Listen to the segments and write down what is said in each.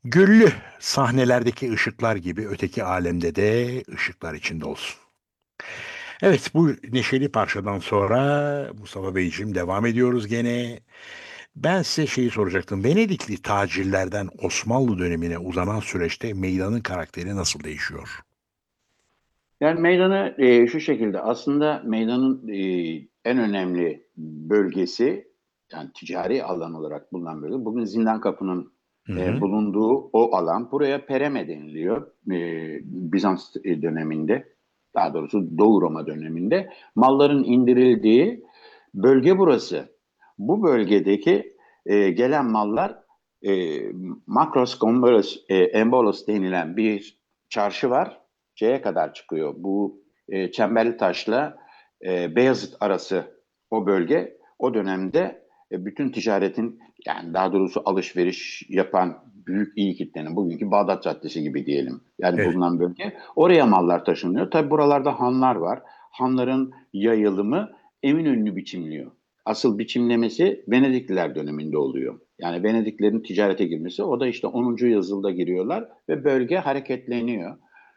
Güllü sahnelerdeki ışıklar gibi öteki alemde de ışıklar içinde olsun. Evet, bu neşeli parçadan sonra Mustafa Beyciğim devam ediyoruz gene. Ben size şeyi soracaktım. Venedikli tacirlerden Osmanlı dönemine uzanan süreçte meydanın karakteri nasıl değişiyor? Yani meydanı şu şekilde aslında meydanın en önemli bölgesi yani ticari alan olarak bulunan bölge. Bugün Zindan Kapı'nın Hı hı. bulunduğu o alan buraya Pereme deniliyor. Bizans döneminde daha doğrusu Doğu Roma döneminde malların indirildiği bölge burası. Bu bölgedeki gelen mallar e, Makros Gomboros Embolos denilen bir çarşı var şeye kadar çıkıyor. Bu Çemberli Taş'la Beyazıt arası o bölge o dönemde bütün ticaretin yani daha doğrusu alışveriş yapan büyük iyi kitlenin bugünkü Bağdat Caddesi gibi diyelim. Yani Evet, bulunan bölge. Oraya mallar taşınıyor. Tabi buralarda hanlar var. Hanların yayılımı Eminönü'nü biçimliyor. Asıl biçimlemesi Venedikliler döneminde oluyor. Yani Venediklerin ticarete girmesi o da işte 10. yüzyılda giriyorlar ve bölge hareketleniyor.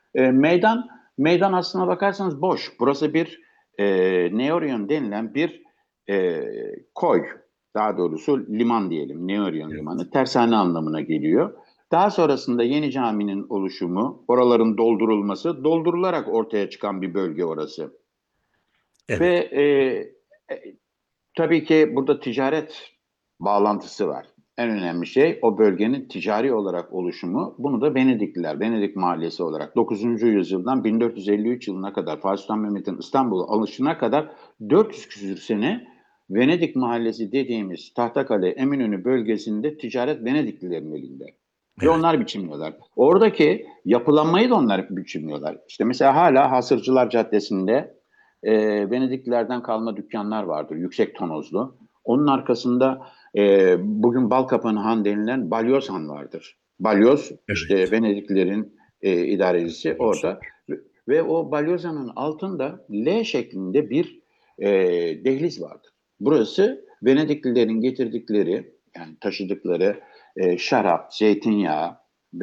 Meydan aslına bakarsanız boş. Burası bir Neorion denilen bir e, koy. Daha doğrusu liman diyelim. Neorion evet, limanı. Tersane anlamına geliyor. Daha sonrasında yeni caminin oluşumu, oraların doldurulması, doldurularak ortaya çıkan bir bölge orası. Ve evet. tabii ki burada ticaret bağlantısı var. En önemli şey o bölgenin ticari olarak oluşumu. Bunu da Venedikliler, Venedik Mahallesi olarak 9. yüzyıldan 1453 yılına kadar Fatih Sultan Mehmet'in İstanbul'a alışına kadar 400 küsür sene Venedik Mahallesi dediğimiz Tahtakale, Eminönü bölgesinde ticaret Venediklilerin elinde. Ve Evet. onlar biçimliyorlar. Oradaki yapılanmayı da onlar biçimliyorlar. İşte mesela hala Hasırcılar Caddesi'nde Venediklilerden kalma dükkanlar vardır, yüksek tonozlu. Onun arkasında bugün Balkapan Han denilen Balyoz Han vardır. Balyoz işte Evet. Venediklilerin idarecisi Biliyorsun. orada. Ve o Balyoz Han'ın altında L şeklinde bir e, dehliz vardır. Burası Venediklilerin getirdikleri yani taşıdıkları şarap, zeytinyağı,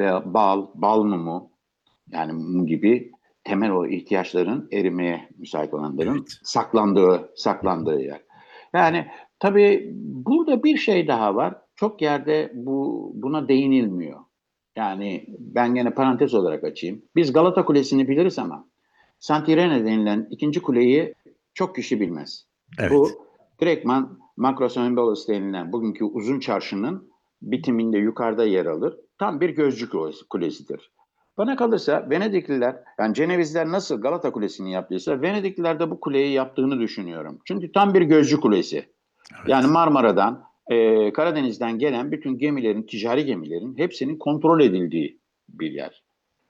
bal mumu yani mum gibi temel o ihtiyaçların erimeye müsait olanların Evet. saklandığı yer. Yani tabii burada bir şey daha var. Çok yerde buna değinilmiyor. Yani ben gene parantez olarak açayım. Biz Galata Kulesi'ni biliriz ama Sant'Irene denilen ikinci kuleyi çok kişi bilmez. Evet. Bu direktman Makros Embolos denilen bugünkü uzun çarşının bitiminde yukarıda yer alır. Tam bir gözcü kulesidir. Bana kalırsa Venedikliler, yani Cenevizler nasıl Galata Kulesi'ni yaptıysa Venedikliler de bu kuleyi yaptığını düşünüyorum. Çünkü tam bir gözcü kulesi. Yani Evet. Marmara'dan, Karadeniz'den gelen bütün gemilerin, ticari gemilerin hepsinin kontrol edildiği bir yer.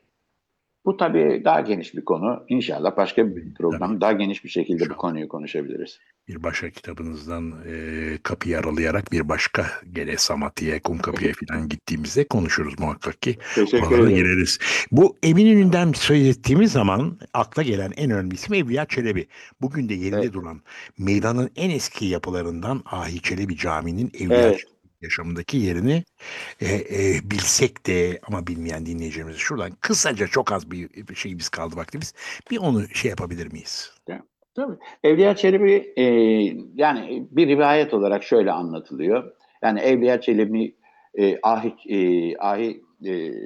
Bu tabii daha geniş bir konu. İnşallah başka bir Tabii. program daha geniş bir şekilde bu İnşallah. konuyu konuşabiliriz. Bir başka kitabınızdan kapıyı aralayarak bir başka gene Samatya'ya, Kumkapı'ya falan gittiğimizde konuşuruz muhakkak ki. Teşekkür Oralara ederim. gireriz. Bu Eminönü'nden söz ettiğimiz zaman akla gelen en önemli isim Evliya Çelebi. Bugün de yerinde Evet, duran meydanın en eski yapılarından Ahi Çelebi Camii'nin Evliya evet. Çelebi yaşamındaki yerini bilsek de ama bilmeyen dinleyicilerimiz şuradan kısaca çok az bir şeyimiz kaldı vaktimiz. Bir onu şey yapabilir miyiz? Tabii. Evliya Çelebi yani bir rivayet olarak şöyle anlatılıyor. Yani Evliya Çelebi ahi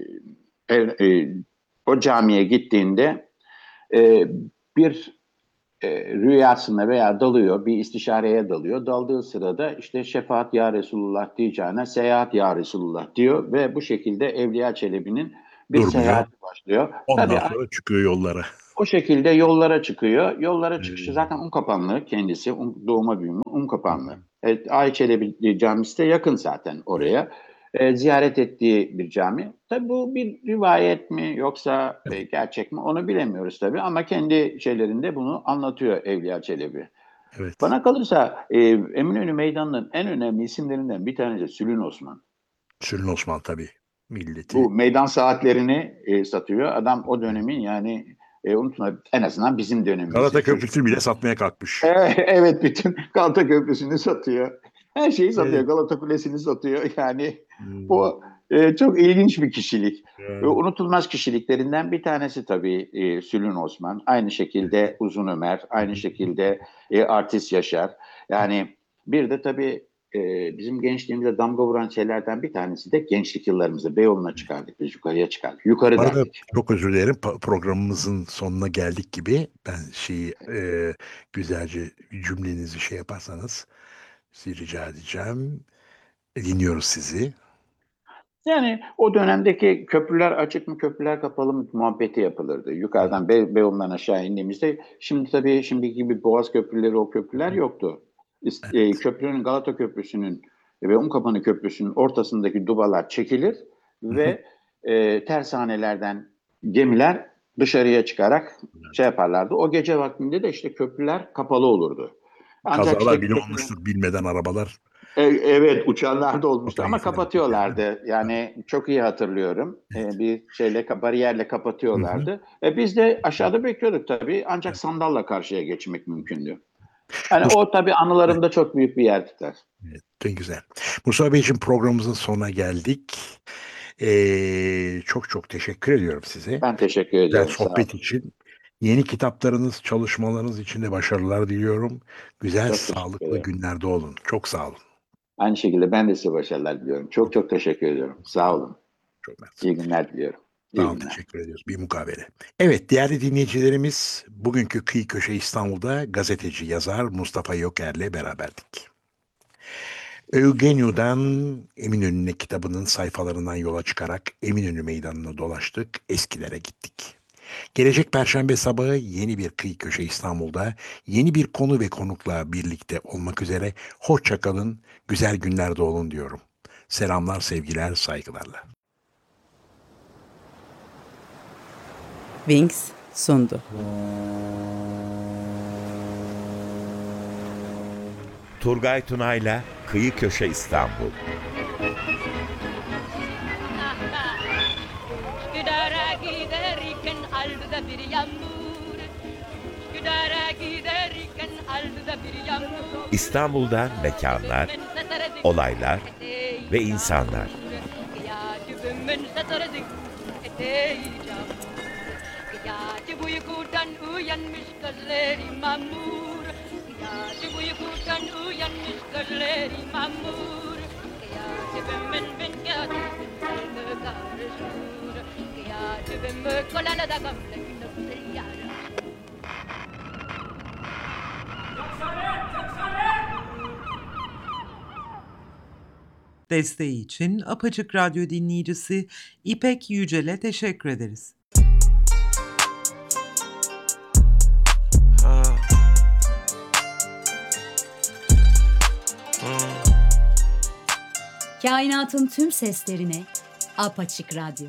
o camiye gittiğinde e, bir rüyasında veya dalıyor, bir istişareye dalıyor. Daldığı sırada işte şefaat ya Resulullah diyeceğine seyahat ya Resulullah diyor ve bu şekilde Evliya Çelebi'nin bir Durmuyor. seyahati başlıyor. Ondan Tabii sonra çıkıyor yollara. o şekilde yollara çıkıyor. Yollara çıkışı zaten Ee, Unkapanlı kendisi. Doğuma büyüme hı Unkapanlı. hı. Evet, Ayçelebi Camisi de yakın zaten Evet. oraya. Ziyaret ettiği bir cami. Tabii bu bir rivayet mi yoksa Evet. gerçek mi onu bilemiyoruz tabii. Ama kendi şeylerinde bunu anlatıyor Evliya Çelebi. Evet. Bana kalırsa Eminönü Meydanı'nın en önemli isimlerinden bir tanesi Sülün Osman. Sülün Osman tabii. Bu Milleti. meydan saatlerini satıyor. Adam o dönemin yani unutma en azından bizim Galata dönemimizin Köprüsü'nü bile çocukluğumuz. satmaya kalkmış. Evet bütün Galata Köprüsü'nü satıyor. Her şeyi satıyor. Evet. Galata Kulesi'ni satıyor. Yani Hmm. bu Çok ilginç bir kişilik. Ya. Unutulmaz kişiliklerinden bir tanesi tabii Sülün Osman. Aynı şekilde Uzun Ömer, aynı şekilde Artist Yaşar. Yani bir de tabii bizim gençliğimize damga vuran şeylerden bir tanesi de gençlik yıllarımızda Beyoğlu'na çıkardık, biz yukarıya çıkardık. Yukarı Bu arada derdik. çok özür dilerim. Programımızın sonuna geldik gibi. Ben güzelce cümlenizi şey yaparsanız sizi rica edeceğim. Dinliyoruz sizi. Yani o dönemdeki köprüler açık mı, köprüler kapalı mı muhabbeti yapılırdı. Yukarıdan Beyoğlu'ndan aşağı indiğimizde, şimdi tabii şimdiki gibi Boğaz köprüleri, o köprüler yoktu. Köprünün, Galata Köprüsü'nün ve Unkapanı Köprüsü'nün ortasındaki dubalar çekilir ve tersanelerden gemiler dışarıya çıkarak şey yaparlardı. O gece vaktinde de işte köprüler kapalı olurdu. Ancak Kazalar işte bile köprü, olmuştur bilmeden arabalar. evet, uçanlar da olmuştu ama Otoyifler. kapatıyorlardı. Yani çok iyi hatırlıyorum. Bir şeyle, bariyerle Hı hı. kapatıyorlardı. Biz de aşağıda bekliyorduk tabii. Ancak sandalla karşıya geçmek mümkündü. Yani Mustafa, o tabii anılarımda çok büyük bir yer tutar. evet, ne güzel. Mustafa Beyciğim, programımızın sonuna geldik. Çok çok teşekkür ediyorum size. Ben teşekkür Güzel ediyorum. Sağ sohbet olun. için. Yeni kitaplarınız, çalışmalarınız için de başarılar diliyorum. Güzel, Çok teşekkür sağlıklı ederim. günlerde olun. Çok sağ olun. Aynı şekilde ben de size başarılar diliyorum. Çok çok teşekkür ediyorum. Çok sağ Sağ olun. olun. Çok mersi. İyi günler diliyorum. Sağ İyi olun, günler. teşekkür ediyoruz. Bir mukabele. Evet, değerli dinleyicilerimiz, bugünkü Kıyı Köşe İstanbul'da gazeteci yazar Mustafa Yoker'le beraberdik. Eugenio'dan Eminönü'ne kitabının sayfalarından yola çıkarak Eminönü Meydanı'nı dolaştık, eskilere gittik. Gelecek Perşembe sabahı yeni bir Kıyı Köşe İstanbul'da yeni bir konu ve konukla birlikte olmak üzere hoşça kalın, güzel günlerde olun diyorum. Selamlar, sevgiler, saygılarla. Wings sundu. Turgay Tunay'la Kıyı Köşe İstanbul. Üsküdar'a giderken aldı da bir yağmur. Üsküdar'a giderken aldı da bir yağmur. İstanbul'dan mekanlar, olaylar ve insanlar. Gece uykudan uyanmış gözleri mamur. Gece uykudan uyanmış gözleri mamur. Gece ben karışır. Gece ben kolana da gamle yar. Desteği için Apaçık Radyo dinleyicisi İpek Yücel'e teşekkür ederiz. Kainatın tüm seslerine Apaçık Radyo.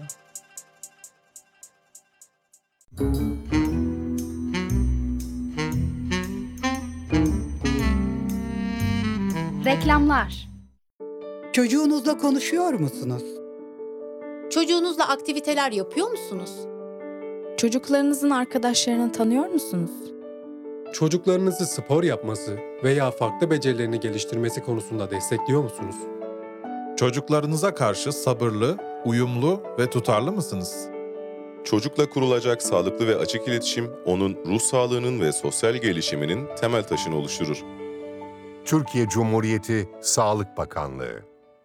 Reklamlar. Çocuğunuzla konuşuyor musunuz? Çocuğunuzla aktiviteler yapıyor musunuz? Çocuklarınızın arkadaşlarını tanıyor musunuz? Çocuklarınızı spor yapması veya farklı becerilerini geliştirmesi konusunda destekliyor musunuz? Çocuklarınıza karşı sabırlı, uyumlu ve tutarlı mısınız? Çocukla kurulacak sağlıklı ve açık iletişim, onun ruh sağlığının ve sosyal gelişiminin temel taşını oluşturur. Türkiye Cumhuriyeti Sağlık Bakanlığı.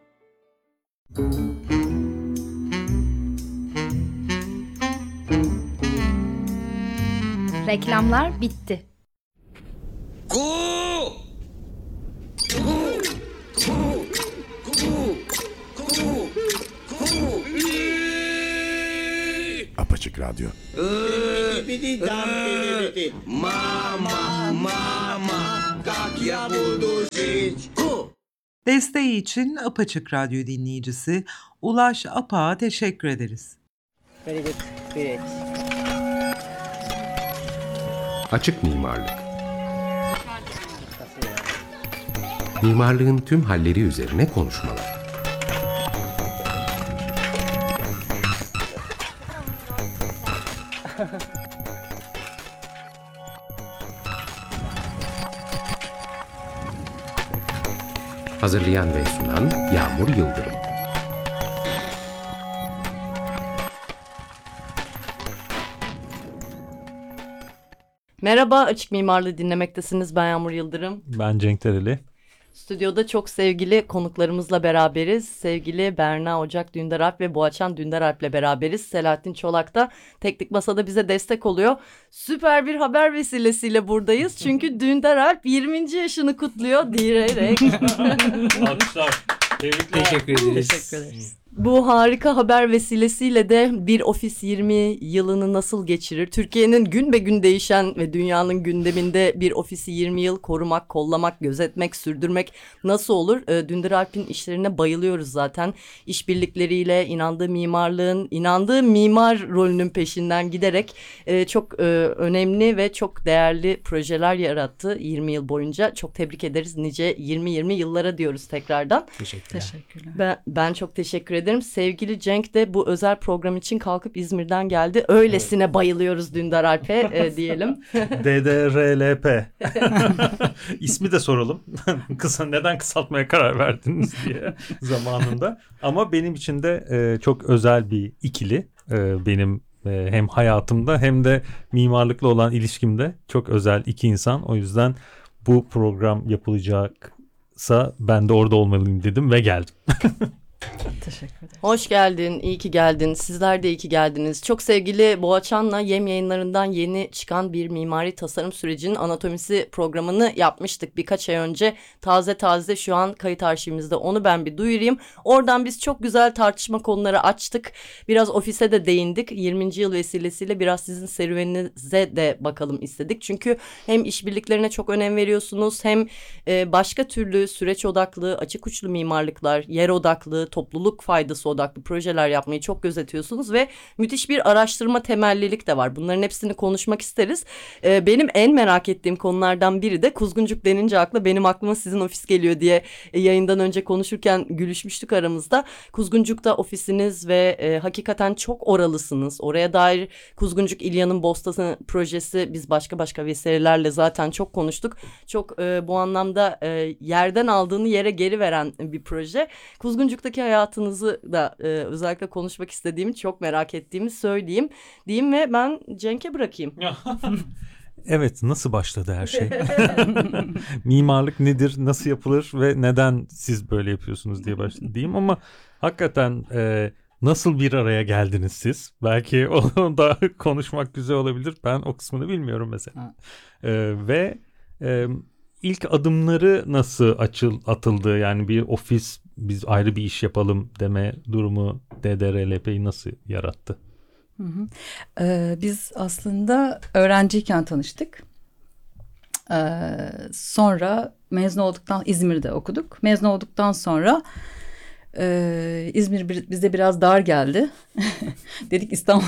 Reklamlar bitti. Apaçık Radyo. Desteği için Apaçık Radyo dinleyicisi Ulaş Apak'a teşekkür ederiz. Açık mimarlık. Mimarlığın tüm halleri üzerine konuşmalar. Hazırlayan ve sunan Yağmur Yıldırım. Merhaba, Açık Mimarlığı dinlemektesiniz. Ben Yağmur Yıldırım. Ben Cenk Tereli. Stüdyoda çok sevgili konuklarımızla beraberiz. Sevgili Berna Ocak Dündaralp ve Boğaçan Dündaralp'le beraberiz. Selahattin Çolak da Teknik Masa'da bize destek oluyor. Süper bir haber vesilesiyle buradayız. Çünkü Dündaralp 20. yaşını kutluyor diyerek. Alkışlar. Tebrikler. Teşekkür ederiz. Teşekkür ederiz. Bu harika haber vesilesiyle de bir ofis 20 yılını nasıl geçirir? Türkiye'nin gün be gün değişen ve dünyanın gündeminde bir ofisi 20 yıl korumak, kollamak, gözetmek, sürdürmek nasıl olur? Dündaralp'in işlerine bayılıyoruz zaten. İşbirlikleriyle, inandığı mimarlığın, inandığı mimar rolünün peşinden giderek çok önemli ve çok değerli projeler yarattı 20 yıl boyunca. Çok tebrik ederiz. Nice 20-20 yıllara diyoruz tekrardan. Teşekkürler. Ben çok teşekkür ederim. Sevgili Cenk de bu özel program için kalkıp İzmir'den geldi. Öylesine bayılıyoruz Dündaralp'e diyelim. DDRLP. İsmi de soralım. Neden kısaltmaya karar verdiniz diye zamanında. Ama benim için de çok özel bir ikili. Benim hem hayatımda hem de mimarlıkla olan ilişkimde çok özel iki insan. O yüzden bu program yapılacaksa ben de orada olmalıyım dedim ve geldim. Teşekkür ederim. Hoş geldin, iyi ki geldin. Sizler de iyi ki geldiniz. Çok sevgili Boğaçan'la Yem Yayınları'ndan yeni çıkan bir mimari tasarım sürecinin anatomisi programını yapmıştık birkaç ay önce. Taze şu an kayıt arşivimizde, onu ben bir duyurayım. Oradan biz çok güzel tartışma konuları açtık. Biraz ofise de değindik. 20. yıl vesilesiyle biraz sizin serüveninize de bakalım istedik. Çünkü hem işbirliklerine çok önem veriyorsunuz, hem başka türlü süreç odaklı, açık uçlu mimarlıklar, yer odaklı, topluluk faydası odaklı projeler yapmayı çok gözetiyorsunuz ve müthiş bir araştırma temellilik de var. Bunların hepsini konuşmak isteriz. Benim en merak ettiğim konulardan biri de Kuzguncuk denince benim aklıma sizin ofis geliyor diye yayından önce konuşurken gülüşmüştük aramızda. Kuzguncuk'ta ofisiniz ve hakikaten çok oralısınız. Oraya dair Kuzguncuk İlya'nın Bostası projesi, biz başka vesilelerle zaten çok konuştuk. Çok bu anlamda yerden aldığını yere geri veren bir proje. Kuzguncuk'taki hayatınızı da özellikle konuşmak istediğimi, çok merak ettiğimi söyleyeyim diyeyim ve ben Cenk'e bırakayım. Evet, nasıl başladı her şey? Mimarlık nedir, nasıl yapılır ve neden siz böyle yapıyorsunuz diye başladı diyeyim ama hakikaten nasıl bir araya geldiniz siz? Belki onu da konuşmak güzel olabilir. Ben o kısmını bilmiyorum mesela. Ve ilk adımları nasıl atıldı? Yani bir ofis, biz ayrı bir iş yapalım deme durumu DDRLP'yi nasıl yarattı? Biz aslında öğrenciyken tanıştık. Sonra mezun olduktan, İzmir'de okuduk. Mezun olduktan sonra İzmir bize biraz dar geldi. Dedik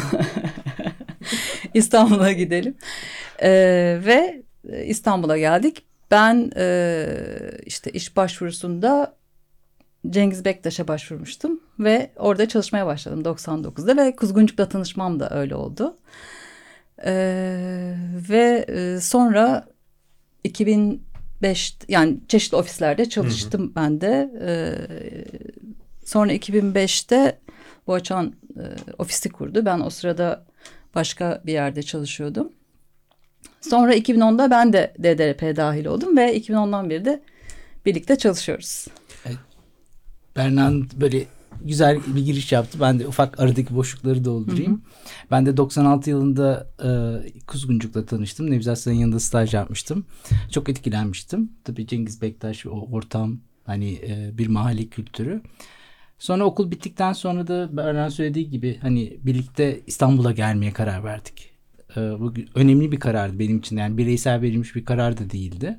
İstanbul'a gidelim. Ve İstanbul'a geldik. Ben işte iş başvurusunda Cengiz Bektaş'a başvurmuştum ve orada çalışmaya başladım 99'da ve Kuzguncuk'la tanışmam da öyle oldu. Ve sonra 2005, yani çeşitli ofislerde çalıştım ben de. Sonra 2005'te Boğaçan ofisi kurdu. Ben o sırada başka bir yerde çalışıyordum. Sonra 2010'da ben de DDRP'ye dahil oldum ve 2010'dan beri de birlikte çalışıyoruz. Evet. Berna'nın böyle güzel bir giriş yaptı. Ben de ufak aradaki boşlukları doldurayım. Hı hı. Ben de 96 yılında Kuzguncuk'la tanıştım. Nevzat Sayın'ın yanında staj yapmıştım. Çok etkilenmiştim. Tabii Cengiz Bektaş, o ortam, hani bir mahalle kültürü. Sonra okul bittikten sonra da Berna söylediği gibi hani birlikte İstanbul'a gelmeye karar verdik. Bu önemli bir karardı benim için. Yani bireysel verilmiş bir karar da değildi.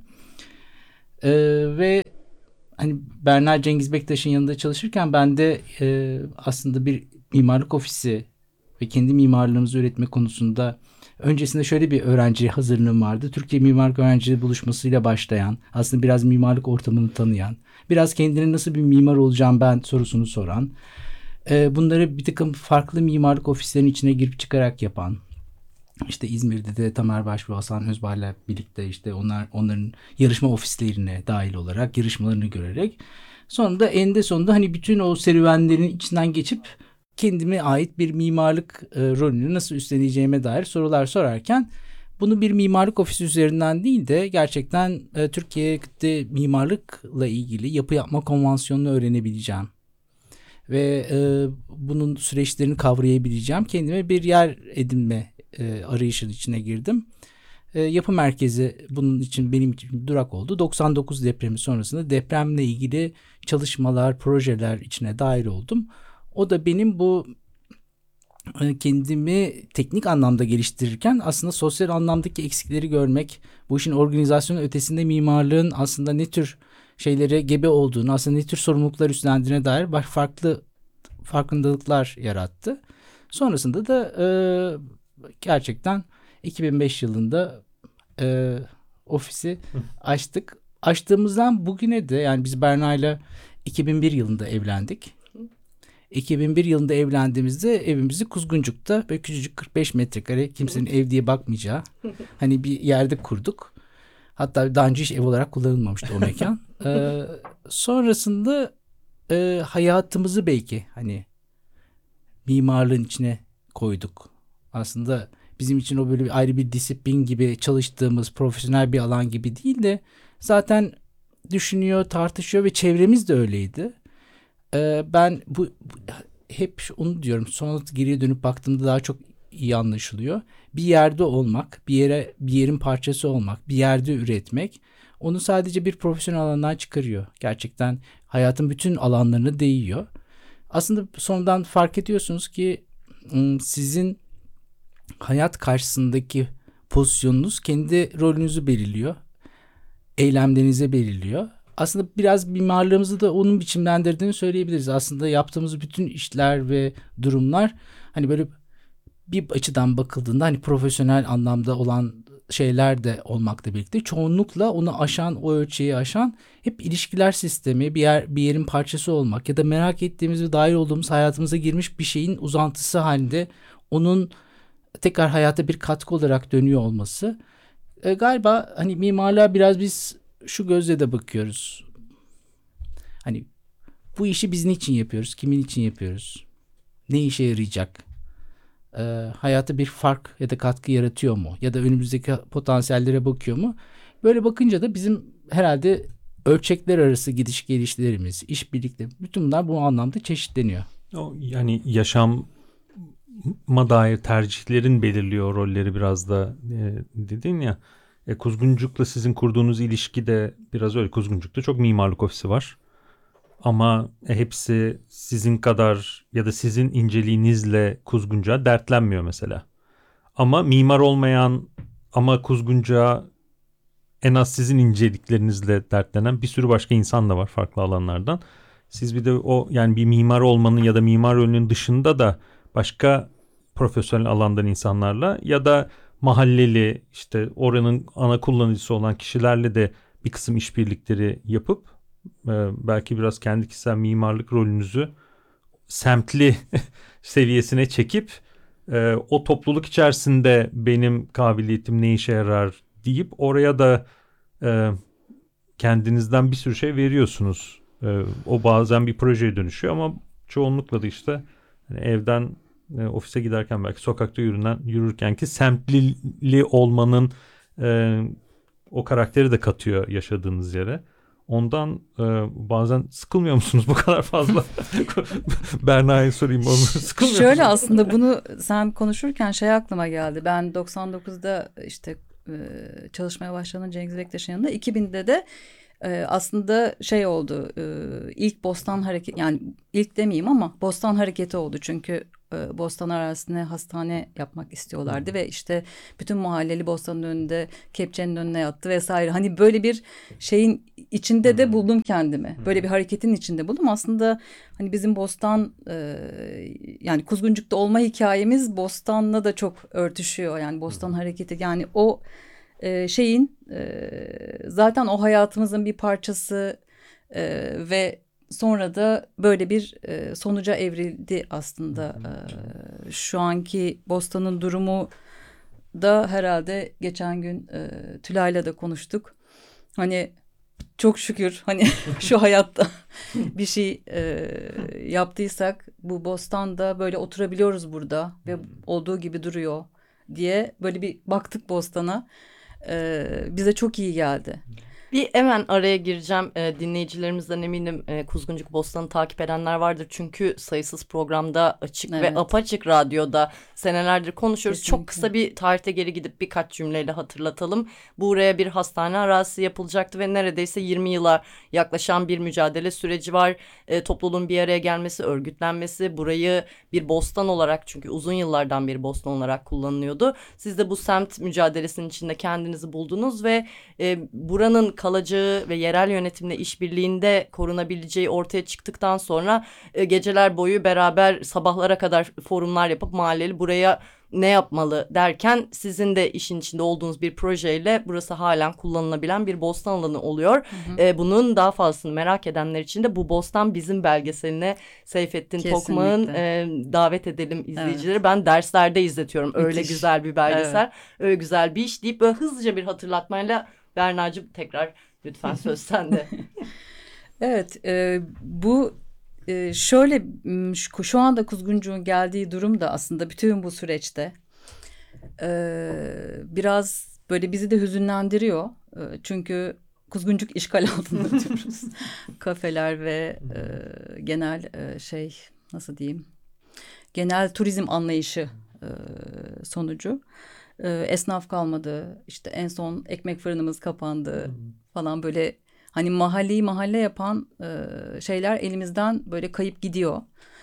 Ve hani Berna Cengiz Bektaş'ın yanında çalışırken ben de aslında bir mimarlık ofisi ve kendi mimarlığımızı üretme konusunda öncesinde şöyle bir öğrenci hazırlığım vardı. Türkiye Mimarlık Öğrencileri Buluşması'yla başlayan, aslında biraz mimarlık ortamını tanıyan, biraz kendine nasıl bir mimar olacağım ben sorusunu soran, bunları bir takım farklı mimarlık ofislerinin içine girip çıkarak yapan, İşte İzmir'de de Tamer Baş ve Hasan Özbay'la birlikte işte onların yarışma ofislerine dahil olarak yarışmalarını görerek sonunda eninde sonunda hani bütün o serüvenlerin içinden geçip kendime ait bir mimarlık rolünü nasıl üstleneceğime dair sorular sorarken bunu bir mimarlık ofisi üzerinden değil de gerçekten Türkiye'de mimarlıkla ilgili yapı yapma konvansiyonunu öğrenebileceğim. Ve bunun süreçlerini kavrayabileceğim. Kendime bir yer edinme arayışının içine girdim. Yapı merkezi bunun için benim için bir durak oldu. 99 depremi sonrasında depremle ilgili çalışmalar, projeler içine dahil oldum. O da benim bu kendimi teknik anlamda geliştirirken aslında sosyal anlamdaki eksikleri görmek, bu işin organizasyonun ötesinde mimarlığın aslında ne tür şeylere gebe olduğunu, aslında ne tür sorumluluklar üstlendiğine dair farklı farkındalıklar yarattı. Sonrasında da gerçekten 2005 yılında ofisi açtık. Açtığımızdan bugüne de, yani biz Berna'yla 2001 yılında evlendik. 2001 yılında evlendiğimizde evimizi Kuzguncuk'ta böyle küçücük 45 metrekare, kimsenin ev diye bakmayacağı hani bir yerde kurduk. Hatta daha önce hiç ev olarak kullanılmamıştı o mekan. Sonrasında hayatımızı belki hani mimarlığın içine koyduk. Aslında bizim için o böyle ayrı bir disiplin gibi çalıştığımız profesyonel bir alan gibi değil de zaten düşünüyor, tartışıyor ve çevremiz de öyleydi. Ben hep onu diyorum, sonra geriye dönüp baktığımda daha çok iyi anlaşılıyor. Bir yerde olmak, bir yerin parçası olmak, bir yerde üretmek onu sadece bir profesyonel alandan çıkarıyor. Gerçekten hayatın bütün alanlarına değiyor. Aslında sonradan fark ediyorsunuz ki sizin hayat karşısındaki pozisyonunuz kendi rolünüzü belirliyor. Eylemlerinizi belirliyor. Aslında biraz mimarlığımızı da onun biçimlendirdiğini söyleyebiliriz. Aslında yaptığımız bütün işler ve durumlar hani böyle bir açıdan bakıldığında hani profesyonel anlamda olan şeyler de olmakla birlikte çoğunlukla onu aşan, o ölçeği aşan hep ilişkiler sistemi, bir yerin parçası olmak ya da merak ettiğimiz ve dahil olduğumuz hayatımıza girmiş bir şeyin uzantısı halinde onun tekrar hayata bir katkı olarak dönüyor olması. Galiba hani mimarlığa biraz biz şu gözle de bakıyoruz. Hani bu işi biz niçin yapıyoruz? Kimin için yapıyoruz? Ne işe yarayacak? Hayata bir fark ya da katkı yaratıyor mu? Ya da önümüzdeki potansiyellere bakıyor mu? Böyle bakınca da bizim herhalde ölçekler arası gidiş gelişlerimiz, işbirlikleri, bütün bunlar bu anlamda çeşitleniyor. Yani yaşama dair tercihlerin belirliyor rolleri biraz da dedin ya. Kuzguncuk'la sizin kurduğunuz ilişki de biraz öyle. Kuzguncuk'ta çok mimarlık ofisi var. Ama hepsi sizin kadar ya da sizin inceliğinizle Kuzguncuk'a dertlenmiyor mesela. Ama mimar olmayan ama Kuzguncuk'a en az sizin inceliklerinizle dertlenen bir sürü başka insan da var farklı alanlardan. Siz bir de o, yani bir mimar olmanın ya da mimar rolünün dışında da başka profesyonel alandan insanlarla ya da mahalleli, işte oranın ana kullanıcısı olan kişilerle de bir kısım işbirlikleri yapıp belki biraz kendi kişisel mimarlık rolünüzü semtli seviyesine çekip o topluluk içerisinde benim kabiliyetim ne işe yarar deyip oraya da kendinizden bir sürü şey veriyorsunuz. O bazen bir projeye dönüşüyor ama çoğunlukla da işte evden ofise giderken belki sokakta yürürken ki semtli olmanın o karakteri de katıyor yaşadığınız yere. Ondan bazen sıkılmıyor musunuz bu kadar fazla? Berna'ya sorayım onu. Sıkılmıyor Şöyle musunuz? aslında bunu sen konuşurken şey aklıma geldi. Ben 99'da işte çalışmaya başladım Cengiz Bektaş'ın yanında. 2000'de de aslında şey oldu. İlk Bostan Hareketi, yani ilk demeyeyim ama Bostan Hareketi oldu. Çünkü Bostan arazisine hastane yapmak istiyorlardı ve işte bütün mahalleli Bostan'ın önünde kepçenin önüne yattı vesaire. Hani böyle bir şeyin içinde de buldum kendimi. Böyle bir hareketin içinde buldum. Aslında hani bizim Bostan yani Kuzguncuk'ta olma hikayemiz Bostan'la da çok örtüşüyor. Yani Bostan Hareketi, yani o şeyin zaten o hayatımızın bir parçası ve sonra da böyle bir sonuca evrildi aslında. Şu anki Bostan'ın durumu da herhalde geçen gün Tülay'la da konuştuk. Hani çok şükür hani şu hayatta bir şey yaptıysak bu Bostan'da böyle oturabiliyoruz burada ve olduğu gibi duruyor. diye böyle bir baktık bostana. Bize çok iyi geldi. Bir hemen araya gireceğim. Dinleyicilerimizden eminim Kuzguncuk Bostan'ı takip edenler vardır. Çünkü sayısız programda Açık ve Apaçık Radyo'da senelerdir konuşuyoruz. Kesinlikle. Çok kısa bir tarihte geri gidip birkaç cümleyle hatırlatalım. Buraya bir hastane arazisi yapılacaktı ve neredeyse 20 yıla yaklaşan bir mücadele süreci var. Topluluğun bir araya gelmesi, örgütlenmesi, burayı bir bostan olarak, çünkü uzun yıllardan bir bostan olarak kullanılıyordu. Siz de bu semt mücadelesinin içinde kendinizi buldunuz ve buranın kalıcı ve yerel yönetimle işbirliğinde korunabileceği ortaya çıktıktan sonra geceler boyu beraber sabahlara kadar forumlar yapıp mahalleli buraya ne yapmalı derken sizin de işin içinde olduğunuz bir projeyle burası halen kullanılabilen bir bostan alanı oluyor. Bunun daha fazlasını merak edenler için de Bu Bostan Bizim belgeseline Seyfettin Kesinlikle. Tokmak'ın davet edelim izleyicileri. Ben derslerde izletiyorum. Öyle Müthiş. güzel bir belgesel, öyle güzel bir iş deyip böyle hızlıca bir hatırlatmayla Berna'cığım tekrar lütfen söz sende. Evet, bu şöyle şu anda Kuzguncuk'un geldiği durum da aslında bütün bu süreçte biraz böyle bizi de hüzünlendiriyor. Çünkü Kuzguncuk işgal altında diyoruz. Kafeler ve genel nasıl diyeyim, genel turizm anlayışı sonucu. Esnaf kalmadı, işte en son ekmek fırınımız kapandı falan, böyle hani mahalleyi mahalle yapan şeyler elimizden böyle kayıp gidiyor.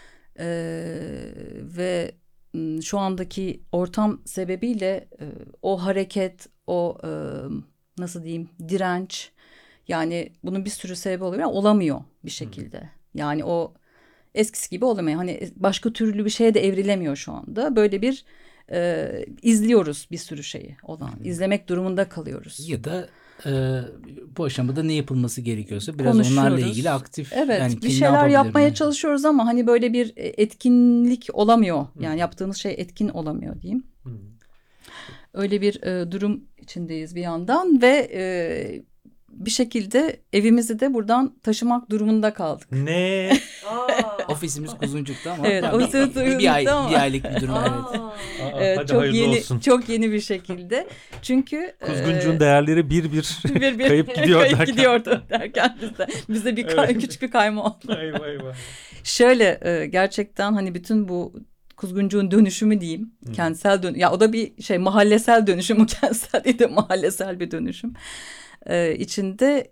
Ve şu andaki ortam sebebiyle o hareket, o nasıl diyeyim, direnç, yani bunun bir sürü sebebi oluyor ama olamıyor bir şekilde. Yani o eskisi gibi olamıyor. Hani başka türlü bir şeye de evrilemiyor şu anda. Böyle bir izliyoruz bir sürü şeyi olan. İzlemek durumunda kalıyoruz. Ya da bu aşamada ne yapılması gerekiyorsa biraz onlarla ilgili aktif. Evet, yani bir şeyler yapmaya çalışıyoruz ama hani böyle bir etkinlik olamıyor. Yani yaptığımız şey etkin olamıyor diyeyim. Öyle bir durum içindeyiz bir yandan ve bir şekilde evimizi de buradan taşımak durumunda kaldık. Ne? Ofisimiz Kuzguncuk'ta ama evet, ofisimiz Kuzguncuk'ta ama bir aylık bir durum. Evet, çok yeni bir şekilde. Çünkü Kuzguncuk'un değerleri bir kayıp gidiyor. Kayıp gidiyordu derken bize bir küçük bir kayma oldu. Eyvah. Şöyle gerçekten hani bütün bu Kuzguncuk'un dönüşümü diyeyim. Kentsel ya o da bir mahallesel dönüşüm, kentsel değil de mahallesel bir dönüşüm. İçinde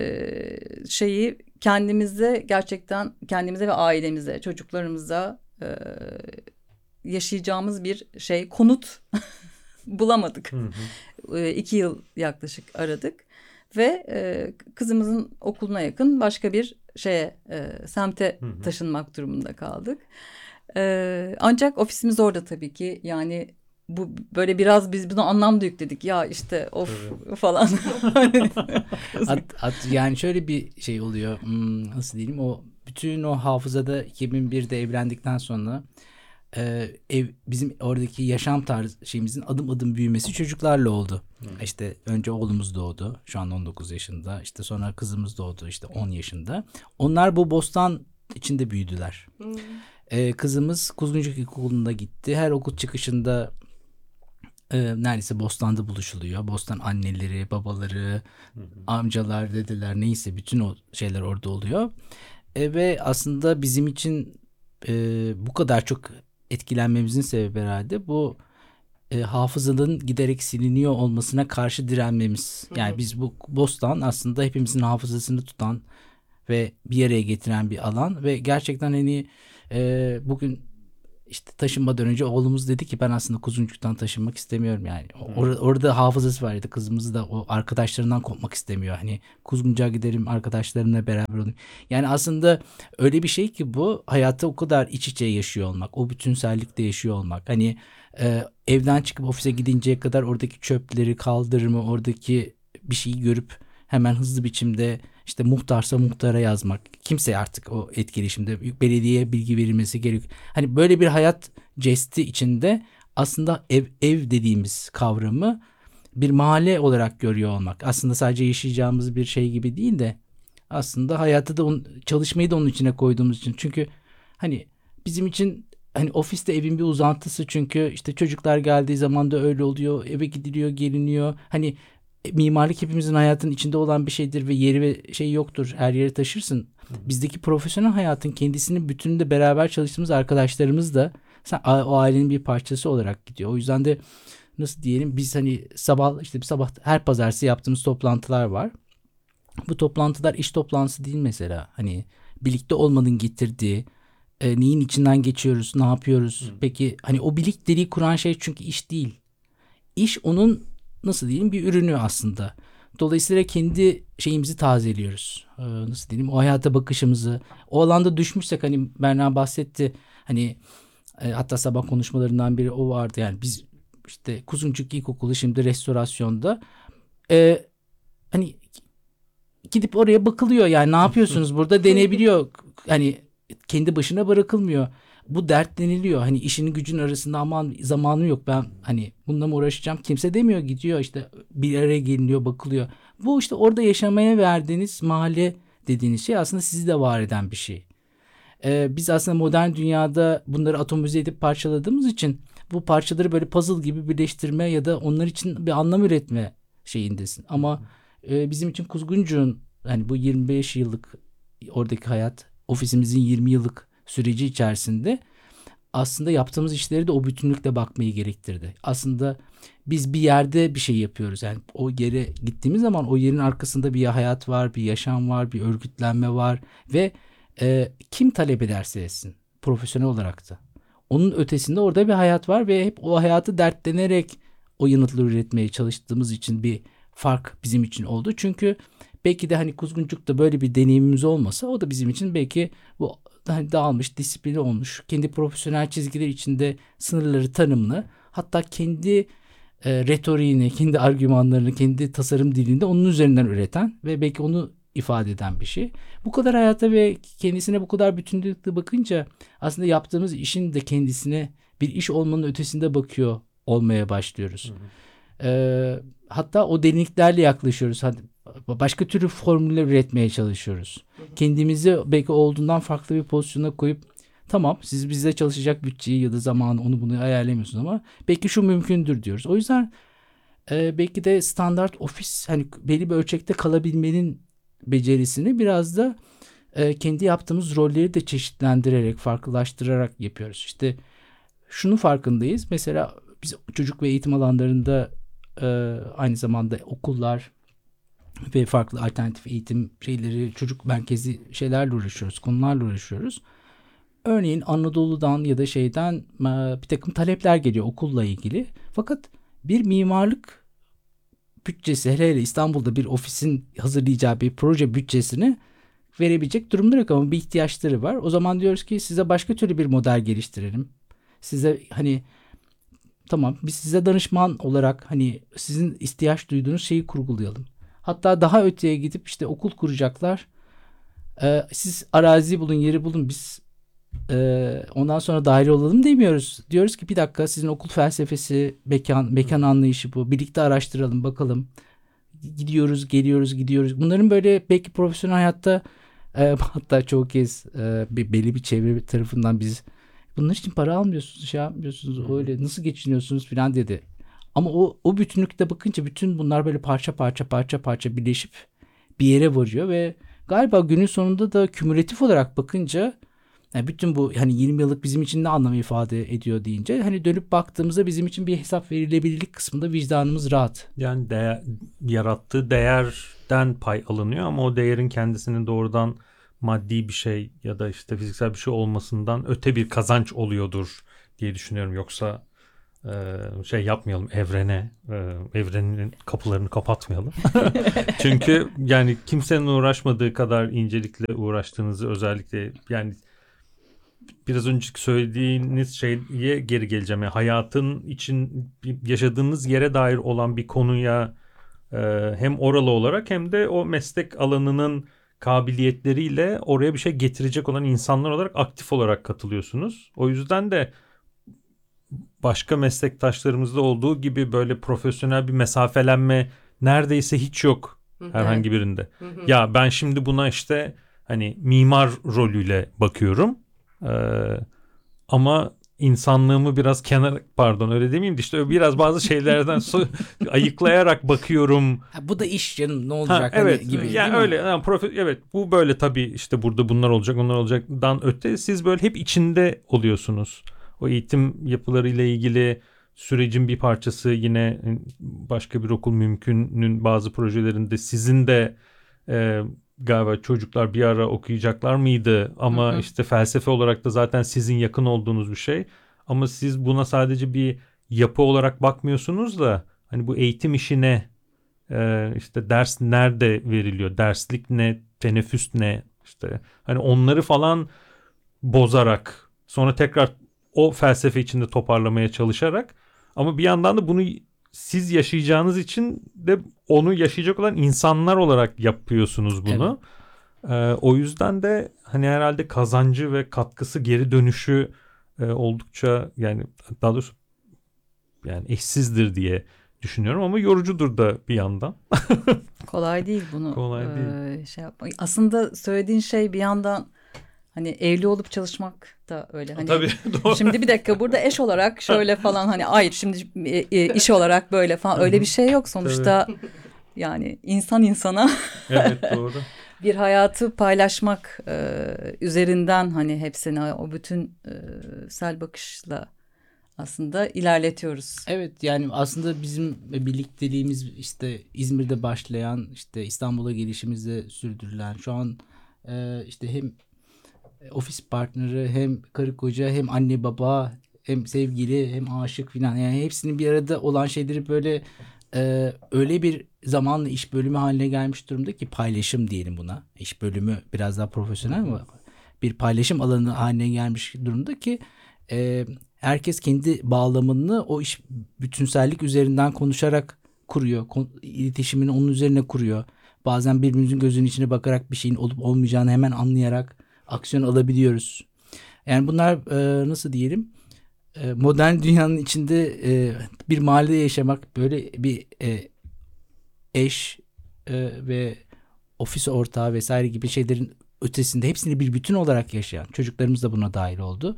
gerçekten kendimize ve ailemize, çocuklarımıza yaşayacağımız bir konut bulamadık. 2 yıl yaklaşık aradık ve kızımızın okuluna yakın başka bir semte taşınmak durumunda kaldık. Ancak ofisimiz orada tabii ki, yani bu böyle biraz biz buna anlam da yükledik ya işte falan. Yani şöyle bir şey oluyor, nasıl diyeyim, o bütün o hafızada 2001'de evlendikten sonra bizim oradaki yaşam tarzı şeyimizin adım adım büyümesi çocuklarla oldu. İşte önce oğlumuz doğdu, şu an 19 yaşında, işte sonra kızımız doğdu, işte 10 yaşında. Onlar bu bostan içinde büyüdüler. Kızımız Kuzguncuk İlkokulu'na gitti. Her okul çıkışında neredeyse Bostan'da buluşuluyor. Bostan anneleri, babaları, amcalar, dedeler, neyse bütün o şeyler orada oluyor. Ve aslında bizim için bu kadar çok etkilenmemizin sebebi herhalde bu hafızanın giderek siliniyor olmasına karşı direnmemiz. Yani biz bu Bostan aslında hepimizin hafızasını tutan ve bir araya getiren bir alan ve gerçekten hani bugün işte taşınmadan önce oğlumuz dedi ki ben aslında Kuzguncuk'tan taşınmak istemiyorum yani. Orada hafızası var ya da kızımız da o arkadaşlarından kopmak istemiyor. Hani Kuzguncuk'a giderim, arkadaşlarımla beraber olayım. Yani aslında öyle bir şey ki bu hayata o kadar iç içe yaşıyor olmak, o bütünsellikte yaşıyor olmak. Hani evden çıkıp ofise gidinceye kadar oradaki çöpleri, kaldırımı, oradaki bir şeyi görüp hemen hızlı biçimde işte muhtarsa muhtara yazmak. Kimse artık o etkileşimde belediyeye bilgi verilmesi gerekiyor. Hani böyle bir hayat jesti içinde aslında ev dediğimiz kavramı bir mahalle olarak görüyor olmak. Aslında sadece yaşayacağımız bir şey gibi değil de aslında hayatı da çalışmayı da onun içine koyduğumuz için. Çünkü hani bizim için hani ofiste evin bir uzantısı, çünkü işte çocuklar geldiği zaman da öyle oluyor. Eve gidiliyor, geliniyor. Hani mimarlık hepimizin hayatının içinde olan bir şeydir ve yeri ve şey yoktur. Her yere taşırsın. Bizdeki profesyonel hayatın kendisinin bütününde beraber çalıştığımız arkadaşlarımız da o ailenin bir parçası olarak gidiyor. O yüzden de nasıl diyelim, biz hani sabah her pazartesi yaptığımız toplantılar var. Bu toplantılar iş toplantısı değil mesela. Hani birlikte olmanın getirdiği, neyin içinden geçiyoruz, ne yapıyoruz. Peki hani o birlikteliği kuran şey çünkü iş değil. İş onun nasıl diyeyim bir ürünü aslında. Dolayısıyla kendi şeyimizi tazeliyoruz. Nasıl diyeyim, o hayata bakışımızı. O alanda düşmüşsek, hani Berna bahsetti. Hani hatta sabah konuşmalarından biri o vardı. Yani biz işte Kuzuncuk İlkokulu şimdi restorasyonda. Hani gidip oraya bakılıyor, yani ne yapıyorsunuz burada denebiliyor. Hani kendi başına bırakılmıyor. Bu dertleniliyor. Hani işinin gücün arasında aman zamanım yok, ben hani bununla mı uğraşacağım, kimse demiyor, gidiyor işte bir araya geliniyor, bakılıyor. Bu işte orada yaşamaya verdiğiniz mahalle dediğiniz şey aslında sizi de var eden bir şey. Biz aslında modern dünyada bunları atomize edip parçaladığımız için bu parçaları böyle puzzle gibi birleştirme ya da onlar için bir anlam üretme şeyindesin. Ama bizim için Kuzguncuk'un hani bu 25 yıllık oradaki hayat, ofisimizin 20 yıllık süreci içerisinde aslında yaptığımız işleri de o bütünlükle bakmayı gerektirdi. Aslında biz bir yerde bir şey yapıyoruz. Yani o yere gittiğimiz zaman o yerin arkasında bir hayat var, bir yaşam var, bir örgütlenme var ve kim talep ederse etsin profesyonel olarak da. Onun ötesinde orada bir hayat var ve hep o hayatı dertlenerek o yanıtları üretmeye çalıştığımız için bir fark bizim için oldu. Çünkü belki de hani Kuzguncuk'ta böyle bir deneyimimiz olmasa o da bizim için belki bu hani dağılmış, disiplini olmuş, kendi profesyonel çizgiler içinde sınırları tanımlı, hatta kendi retoriğini, kendi argümanlarını, kendi tasarım dilinde onun üzerinden üreten ve belki onu ifade eden bir şey. Bu kadar hayata ve kendisine bu kadar bütünlükle bakınca aslında yaptığımız işin de kendisine bir iş olmanın ötesinde bakıyor olmaya başlıyoruz. Hatta o derinliklerle yaklaşıyoruz. Başka türlü formüller üretmeye çalışıyoruz. Kendimizi belki olduğundan farklı bir pozisyona koyup tamam siz bizde çalışacak bütçeyi ya da zamanı onu bunu ayarlamıyorsunuz ama belki şu mümkündür diyoruz. O yüzden belki de standart ofis hani belli bir ölçekte kalabilmenin becerisini biraz da kendi yaptığımız rolleri de çeşitlendirerek, farklılaştırarak yapıyoruz. İşte şunun farkındayız. Mesela biz çocuk ve eğitim alanlarında aynı zamanda okullar ve farklı alternatif eğitim şeyleri, çocuk merkezi şeylerle uğraşıyoruz, konularla uğraşıyoruz. Örneğin Anadolu'dan ya da şeyden bir takım talepler geliyor okulla ilgili. Fakat bir mimarlık bütçesi, hele İstanbul'da bir ofisin hazırlayacağı bir proje bütçesini verebilecek durumları yok ama bir ihtiyaçları var. O zaman diyoruz ki size başka türlü bir model geliştirelim. Size hani tamam biz size danışman olarak hani sizin ihtiyaç duyduğunuz şeyi kurgulayalım. Hatta daha öteye gidip işte okul kuracaklar. Siz arazi bulun, yeri bulun, biz ondan sonra daire olalım demiyoruz. Diyoruz ki bir dakika sizin okul felsefesi, mekan anlayışı bu. Birlikte araştıralım, bakalım. Gidiyoruz, geliyoruz. Bunların böyle belki profesyonel hayatta hatta çoğu kez belli bir çevre tarafından biz bunlar için para almıyorsunuz, şey yapmıyorsunuz, öyle nasıl geçiniyorsunuz falan dedi. Ama o bütünlükte bakınca bütün bunlar böyle parça birleşip bir yere varıyor ve galiba günün sonunda da kümülatif olarak bakınca yani bütün bu hani 20 yıllık bizim için ne anlam ifade ediyor deyince hani dönüp baktığımızda bizim için bir hesap verilebilirlik kısmında vicdanımız rahat. Yani yarattığı değerden pay alınıyor ama o değerin kendisinin doğrudan maddi bir şey ya da işte fiziksel bir şey olmasından öte bir kazanç oluyordur diye düşünüyorum. Yoksa şey yapmayalım evrenin kapılarını kapatmayalım. Çünkü yani kimsenin uğraşmadığı kadar incelikle uğraştığınızı özellikle yani biraz önceki söylediğiniz şeye geri geleceğim. Yani hayatın için yaşadığınız yere dair olan bir konuya hem oralı olarak hem de o meslek alanının kabiliyetleriyle oraya bir şey getirecek olan insanlar olarak aktif olarak katılıyorsunuz. O yüzden de başka meslektaşlarımızda olduğu gibi böyle profesyonel bir mesafelenme neredeyse hiç yok herhangi birinde. Ya ben şimdi buna işte hani mimar rolüyle bakıyorum ama insanlığımı biraz pardon öyle demeyeyim de işte biraz bazı şeylerden ayıklayarak bakıyorum. Bu da iş canım, ne olacak evet, gibi. Yani öyle yani evet bu böyle tabii işte burada bunlar olacak onlar olacakdan öte siz böyle hep içinde oluyorsunuz. O eğitim yapılarıyla ilgili sürecin bir parçası, yine başka bir okul mümkünün bazı projelerinde sizin de galiba çocuklar bir ara okuyacaklar mıydı ama işte felsefe olarak da zaten sizin yakın olduğunuz bir şey, ama siz buna sadece bir yapı olarak bakmıyorsunuz da hani bu eğitim işine işte ders nerede veriliyor, derslik ne, teneffüs ne, işte hani onları falan bozarak sonra tekrar o felsefe içinde toparlamaya çalışarak, ama bir yandan da bunu siz yaşayacağınız için de onu yaşayacak olan insanlar olarak yapıyorsunuz bunu. Evet. O yüzden de hani herhalde kazancı ve katkısı, geri dönüşü oldukça, yani daha doğrusu yani eşsizdir diye düşünüyorum ama yorucudur da bir yandan. Kolay değil bunu. Kolay değil. Şey yapmak. Aslında söylediğin şey bir yandan hani evli olup çalışmak da öyle. Hani tabii, doğru. Şimdi bir dakika burada eş olarak şöyle falan hani hayır şimdi iş olarak böyle falan öyle bir şey yok sonuçta. Yani insan insana evet, doğru. bir hayatı paylaşmak üzerinden hani hepsini o bütün sel bakışla aslında ilerletiyoruz. Evet, yani aslında bizim birlikteliğimiz işte İzmir'de başlayan, işte İstanbul'a gelişimizde sürdürülen, şu an işte hem ofis partneri, hem karı koca, hem anne baba, hem sevgili, hem aşık filan, yani hepsinin bir arada olan şeyleri böyle öyle bir zamanla iş bölümü haline gelmiş durumda ki, paylaşım diyelim buna. İş bölümü biraz daha profesyonel ama bir paylaşım alanı haline gelmiş durumda ki herkes kendi bağlamını o iş bütünsellik üzerinden konuşarak kuruyor. İletişimini onun üzerine kuruyor. Bazen birbirimizin gözünün içine bakarak bir şeyin olup olmayacağını hemen anlayarak aksiyon alabiliyoruz. Yani bunlar nasıl diyelim, modern dünyanın içinde bir mahallede yaşamak, böyle bir eş ve ofis ortağı vesaire gibi şeylerin ötesinde hepsini bir bütün olarak yaşayan çocuklarımız da buna dahil oldu.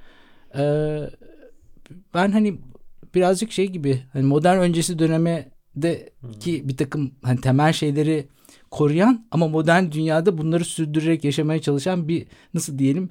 Ben hani birazcık şey gibi, hani modern öncesi dönemdeki bir takım hani temel şeyleri koruyan ama modern dünyada bunları sürdürerek yaşamaya çalışan bir, nasıl diyelim,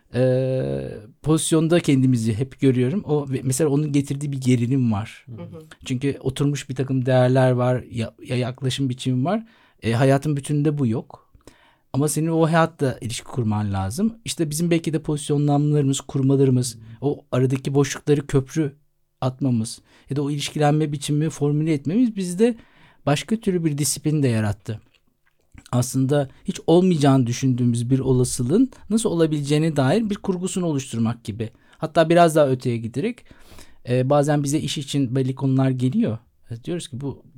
pozisyonda kendimizi hep görüyorum. O mesela onun getirdiği bir gerilim var. Çünkü oturmuş bir takım değerler var, ya yaklaşım biçimi var. Hayatın bütününde bu yok. Ama senin o hayatla ilişki kurman lazım. İşte bizim belki de pozisyonlanmalarımız, kurmalarımız, o aradaki boşlukları köprü atmamız ya da o ilişkilenme biçimini formüle etmemiz bizde başka türlü bir disiplin de yarattı. Aslında hiç olmayacağını düşündüğümüz bir olasılığın nasıl olabileceğine dair bir kurgusunu oluşturmak gibi. Hatta biraz daha öteye giderek bazen bize iş için belli konular geliyor. Diyoruz ki bu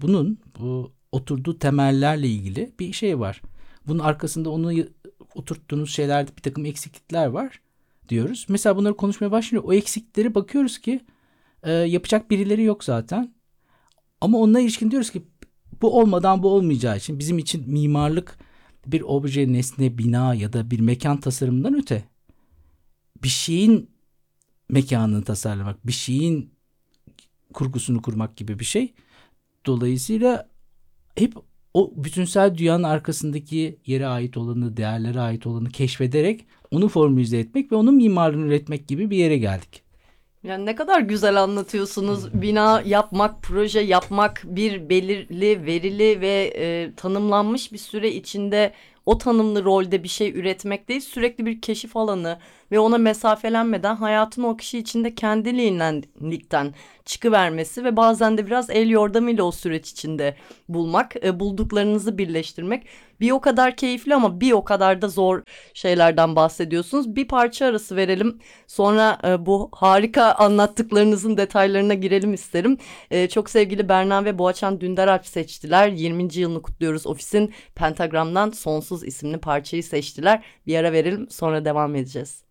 oturduğu temellerle ilgili bir şey var. Bunun arkasında onu oturttuğunuz şeylerde bir takım eksiklikler var diyoruz. Mesela bunları konuşmaya başlıyor. O eksiklikleri bakıyoruz ki yapacak birileri yok zaten. Ama onunla ilişkin diyoruz ki bu olmadan bu olmayacağı için bizim için mimarlık bir obje, nesne, bina ya da bir mekan tasarımından öte. Bir şeyin mekanını tasarlamak, bir şeyin kurgusunu kurmak gibi bir şey. Dolayısıyla hep o bütünsel dünyanın arkasındaki yere ait olanı, değerlere ait olanı keşfederek onu formülize etmek ve onun mimarlığını üretmek gibi bir yere geldik. Yani ne kadar güzel anlatıyorsunuz. Bina yapmak, proje yapmak, bir belirli, verili ve tanımlanmış bir süre içinde o tanımlı rolde bir şey üretmek değil, sürekli bir keşif alanı ve ona mesafelenmeden hayatın o kişi içinde kendiliğinden çıkıvermesi ve bazen de biraz el yordamıyla o süreç içinde bulmak, bulduklarınızı birleştirmek bir o kadar keyifli ama bir o kadar da zor şeylerden bahsediyorsunuz. Bir parça arası verelim, sonra bu harika anlattıklarınızın detaylarına girelim isterim. Çok sevgili Berna ve Boğaçan Dündaralp seçtiler. 20. yılını kutluyoruz. Ofis'in Pentagram'dan Sonsuz isimli parçayı seçtiler. Bir ara verelim, sonra devam edeceğiz.